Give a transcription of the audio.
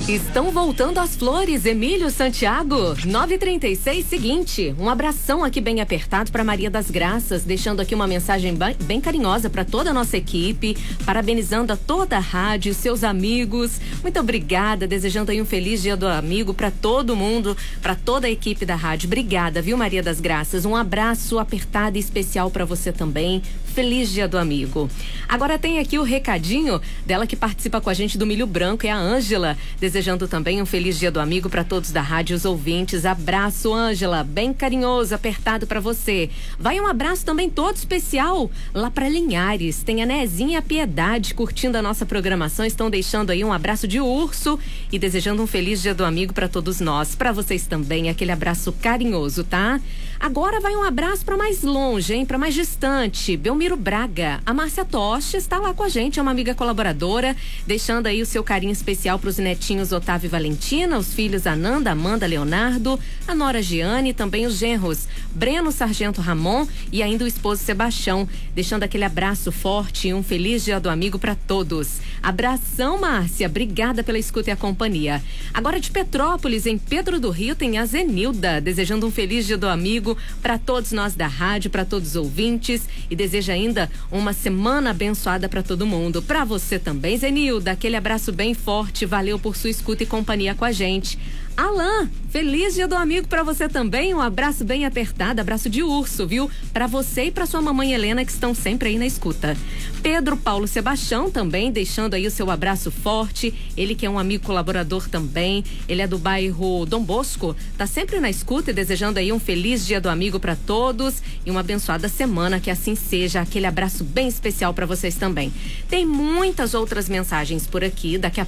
Estão voltando as flores, Emílio Santiago, 9h36, seguinte, um abração aqui bem apertado para Maria das Graças, deixando aqui uma mensagem bem carinhosa para toda a nossa equipe, parabenizando a toda a rádio, seus amigos, muito obrigada, desejando aí um feliz dia do amigo para todo mundo, para toda a equipe da rádio, obrigada, viu, Maria das Graças, um abraço apertado e especial para você também, feliz dia do amigo. Agora tem aqui o recadinho dela que participa com a gente do Milho Branco, é a Ângela, desejando também um feliz dia do amigo para todos da rádio, os ouvintes. Abraço, Ângela, bem carinhoso, apertado para você. Vai um abraço também todo especial lá para Linhares. Tem a Nezinha e a Piedade curtindo a nossa programação, estão deixando aí um abraço de urso e desejando um feliz dia do amigo para todos nós. Para vocês também, aquele abraço carinhoso, tá? Agora vai um abraço para mais longe, hein? Para mais distante. Belmiro Braga. A Márcia Toche está lá com a gente, é uma amiga colaboradora, deixando aí o seu carinho especial para os netinhos Otávio e Valentina, os filhos Ananda, Amanda, Leonardo, a nora Giane, também os genros Breno, Sargento Ramon e ainda o esposo Sebastião, deixando aquele abraço forte e um feliz dia do amigo para todos. Abração, Márcia, obrigada pela escuta e a companhia. Agora de Petrópolis, em Pedro do Rio, tem a Zenilda, desejando um feliz dia do amigo para todos nós da rádio, para todos os ouvintes e deseja ainda uma semana abençoada para todo mundo. Para você também, Zenilda, aquele abraço bem forte, valeu por sua escuta e companhia com a gente. Alain, feliz dia do amigo para você também, um abraço bem apertado, abraço de urso, viu? Para você e para sua mamãe Helena que estão sempre aí na escuta. Pedro Paulo Sebastião também deixando aí o seu abraço forte, ele que é um amigo colaborador também, ele é do bairro Dom Bosco, tá sempre na escuta e desejando aí um feliz dia do amigo para todos e uma abençoada semana, que assim seja, aquele abraço bem especial para vocês também. Tem muitas outras mensagens por aqui, daqui a